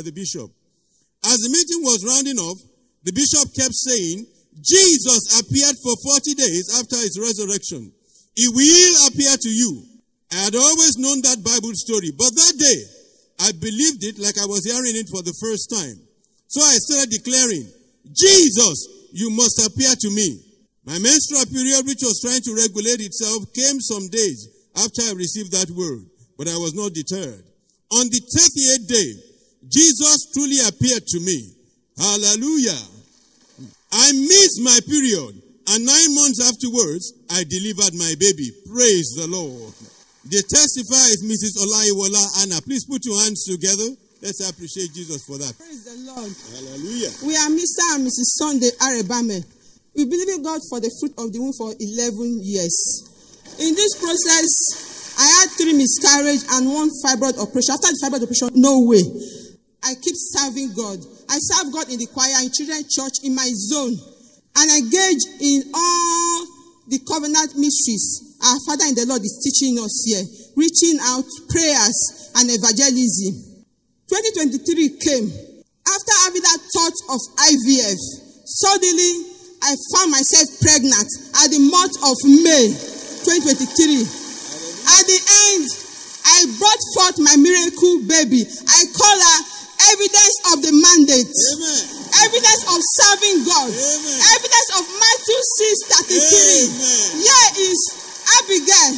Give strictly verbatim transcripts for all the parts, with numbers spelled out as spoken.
by the bishop. As the meeting was rounding off, the bishop kept saying, Jesus appeared for forty days after his resurrection. He will appear to you. I had always known that Bible story, but that day, I believed it like I was hearing it for the first time. So I started declaring, Jesus, you must appear to me. My menstrual period, which was trying to regulate itself, came some days after I received that word, but I was not deterred. On the thirtieth day, Jesus truly appeared to me. Hallelujah. I missed my period, and nine months afterwards, I delivered my baby. Praise the Lord. The testifier is Missus Olaiwola Anna. Please put your hands together. Let's appreciate Jesus for that. Praise the Lord. Hallelujah. We are Mister and Missus Sunday Arebame. We believe in God for the fruit of the womb for eleven years. In this process, I had three miscarriages and one fibroid operation. After the fibroid operation, no way. I keep serving God. I serve God in the choir, in children's church, in my zone, and engage in all the covenant mysteries our Father in the Lord is teaching us here, reaching out, prayers, and evangelism. twenty twenty-three came. After having that thought of I V F, suddenly I found myself pregnant at the month of May twenty twenty-three. At the end, I brought forth my miracle baby. I call her evidence of the mandate. Amen. Evidence of serving God. Amen. Evidence of Matthew six thirty-three. Here is Abigail.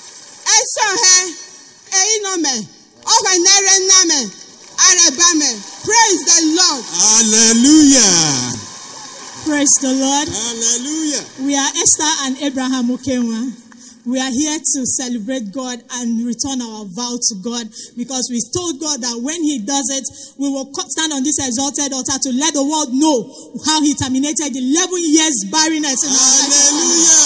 Praise the Lord. Hallelujah. Praise the Lord. Hallelujah. We are Esther and Abraham Okenwa. We are here to celebrate God and return our vow to God, because we told God that when He does it, we will stand on this exalted altar to let the world know how He terminated eleven years barrenness in our life. Hallelujah.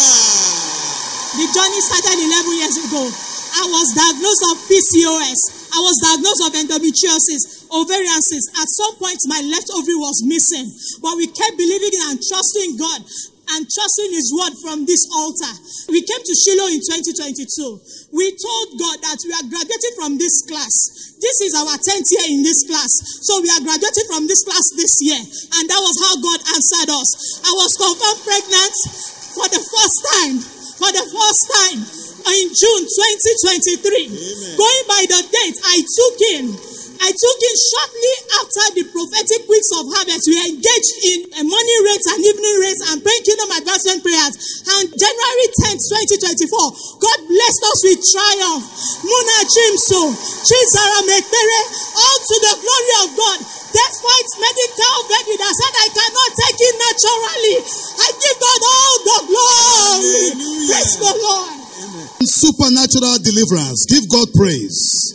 The journey started eleven years ago. I was diagnosed of P C O S. I was diagnosed of endometriosis, ovarian cyst. At some point, my left ovary was missing. But we kept believing and trusting God and trusting His word from this altar. We came to Shiloh in twenty twenty-two. We told God that we are graduating from this class. This is our tenth year in this class. So we are graduating from this class this year. And that was how God answered us. I was confirmed pregnant for the first time. For the first time. In June twenty twenty-three, Amen. Going by the date I took in, I took in shortly after the prophetic weeks of harvest. We engaged in a morning rates and evening rates and praying kingdom advancement prayers. And January tenth, twenty twenty-four, God blessed us with triumph. Muna Chimso, Chizara Mekbere, all to the glory of God. Despite medical baby that said I cannot take it naturally, I give God all the glory. Hallelujah. Praise the Lord. Supernatural deliverance. Give God praise.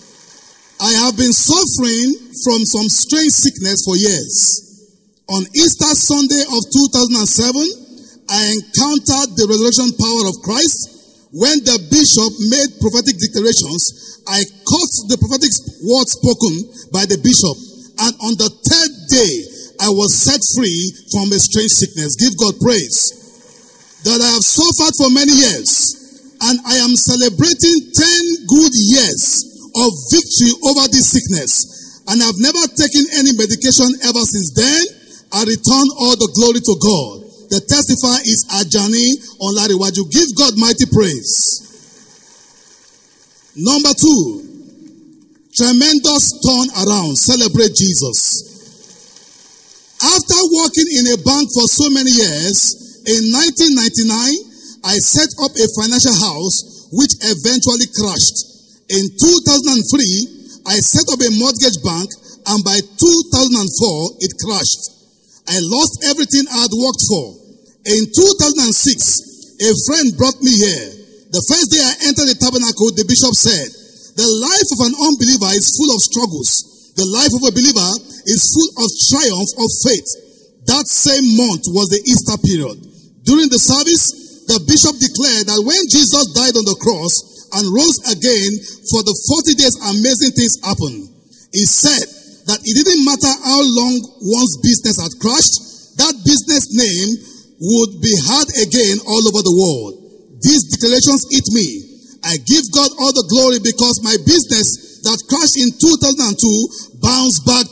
I have been suffering from some strange sickness for years. On Easter Sunday of two thousand seven, I encountered the resurrection power of Christ. When the bishop made prophetic declarations, I caught the prophetic word spoken by the bishop. And on the third day, I was set free from a strange sickness. Give God praise. That I have suffered for many years. And I am celebrating ten good years of victory over this sickness. And I've never taken any medication ever since then. I return all the glory to God. The testifier is Ajani Olariwaju. Give God mighty praise. Number two, tremendous turn around. Celebrate Jesus. After working in a bank for so many years, in nineteen ninety-nine, I set up a financial house which eventually crashed. In two thousand three, I set up a mortgage bank, and by two thousand four, it crashed. I lost everything I had worked for. In two thousand six, a friend brought me here. The first day I entered the tabernacle, the bishop said, the life of an unbeliever is full of struggles. The life of a believer is full of triumph of faith. That same month was the Easter period. During the service, the bishop declared that when Jesus died on the cross and rose again, for the forty days amazing things happened. He said that it didn't matter how long one's business had crashed, that business name would be heard again all over the world. These declarations hit me. I give God all the glory because my business that crashed in two thousand two bounced back